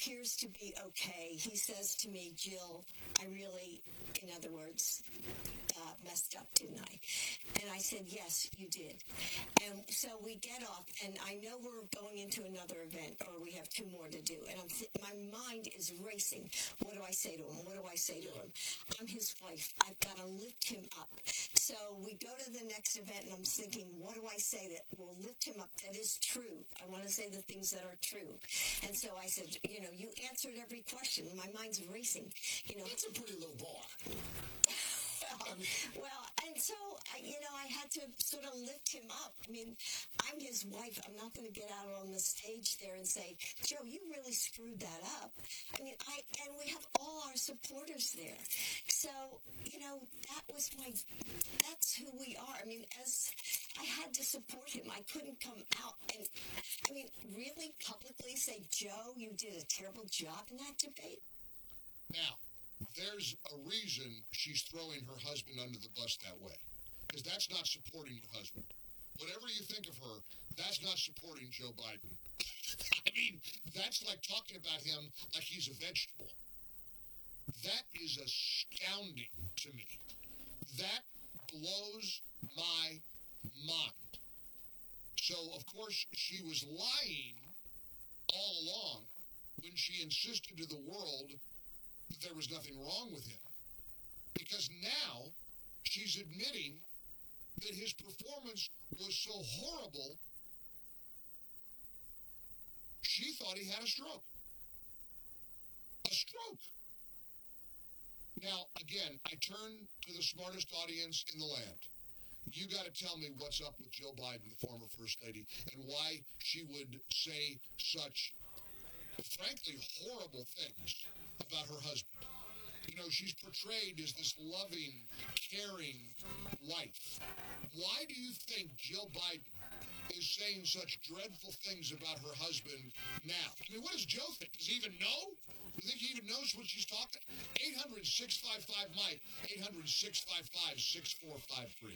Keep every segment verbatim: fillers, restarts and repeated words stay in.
appears to be okay. He says to me, Jill, I really, in other words, uh, messed up, didn't I? And I said, yes, you did. And so we get off, and I know we're going into another event, or we have two more to do. And I'm th- my mind is racing. What do I say to him? What do I say to him? I'm his wife. I've got to lift him up. So we go to the next event, and I'm thinking, what do I say that will lift him up? That is true. I want to say the things that are true. And so I said, you know, you answered every question. My mind's racing. You know, it's a pretty low bar. well, well, and so, I, you know, I had to sort of lift him up. I mean, I'm his wife. I'm not going to get out on the stage there and say, Joe, you really screwed that up. I mean, I, and we have all our supporters there. So, you know, that was my, that's who we are. I mean, as I had to support him, I couldn't come out and, I mean, really publicly say, Joe, you did a terrible job in that debate. Now, there's a reason she's throwing her husband under the bus that way. Because that's not supporting your husband. Whatever you think of her, that's not supporting Joe Biden. I mean, that's like talking about him like he's a vegetable. That is astounding to me. That blows my mind. So, of course, she was lying all along when she insisted to the world that there was nothing wrong with him. Because now she's admitting that his performance was so horrible, she thought he had a stroke. A stroke. Now, again, I turn to the smartest audience in the land. You got to tell me what's up with Jill Biden, the former First Lady, and why she would say such, frankly, horrible things about her husband. You know, she's portrayed as this loving, caring wife. Why do you think Jill Biden is saying such dreadful things about her husband now? I mean, what does Joe think? Does he even know? Do you think he even knows what she's talking? eight hundred, six five five, Mike, eight hundred, six five five, six four five three.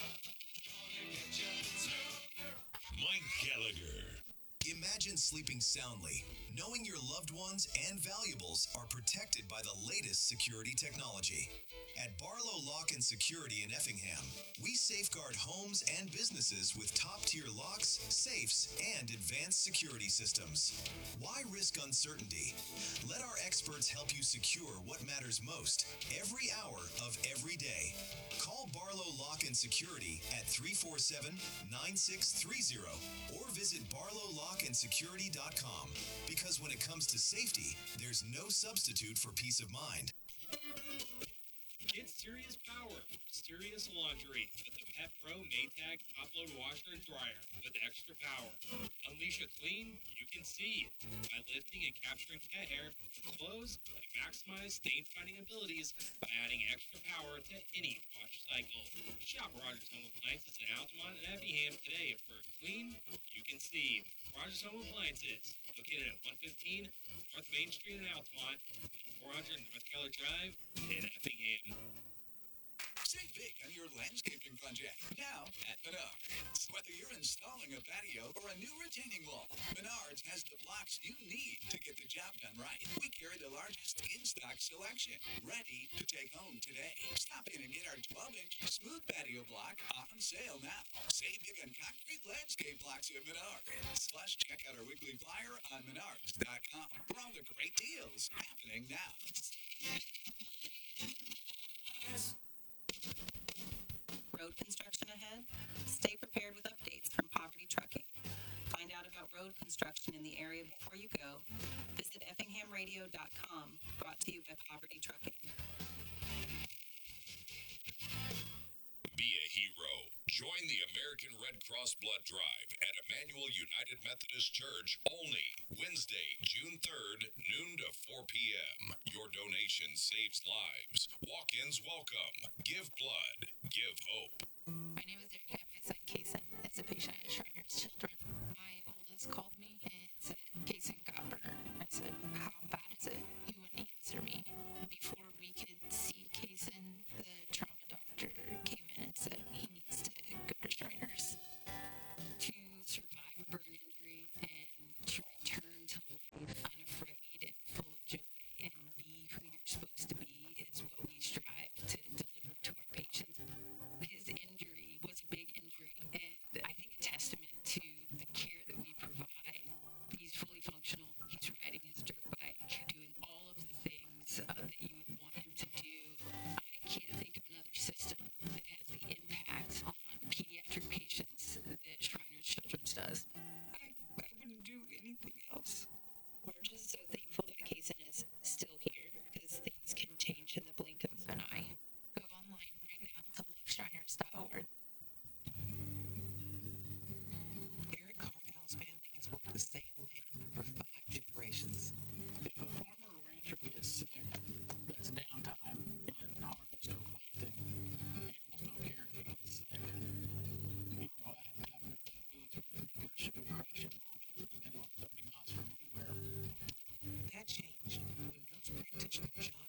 Mike Gallagher. Imagine sleeping soundly, knowing your loved ones and valuables are protected by the latest security technology. At Barlow Lock and Security in Effingham, we safeguard homes and businesses with top-tier locks, safes, and advanced security systems. Why risk uncertainty? Let our experts help you secure what matters most every hour of every day. Call Barlow Lock and Security at three four seven, nine six three zero or visit barlow lock and security dot com, because when it comes to safety, there's no substitute for peace of mind. Get serious power, serious laundry with the Pet Pro Maytag top-load washer and dryer with extra power. Unleash a clean you can see by lifting and capturing cat hair, clothes, and maximize stain-fighting abilities by adding extra power to any wash cycle. Shop Rogers Home Appliances in Altamont and Effingham today for a clean you can see. Rogers Home Appliances, located at one fifteen North Main Street in Altamont, four hundred North Keller Drive in Effingham. Save big on your landscaping project now at Menards. Whether you're installing a patio or a new retaining wall, Menards has the blocks you need to get the job done right. We carry the largest in-stock selection, ready to take home today. Stop in and get our twelve-inch smooth patio block on sale now. Save big on concrete landscape blocks at Menards. Plus, check out our weekly flyer on menards dot com for all the great deals happening now. Road construction ahead? Stay prepared with updates from Poverty Trucking. Find out about road construction in the area before you go. Visit effingham radio dot com, brought to you by Poverty Trucking. Be a hero. Join the American Red Cross Blood Drive at Emmanuel United Methodist Church only Wednesday, June third, noon to four p.m. Your donation saves lives. Walk-ins welcome. Give blood. Give hope. My name is Erica. My son, Kason, is a patient at Shriners Children. My oldest called me and said, Kason got burned. I said, how bad is it? He wouldn't answer me. Before we could see Kason, the trauma doctor came in and said he needs to go to Shriners. To survive a burn injury and to return to life unafraid and Shop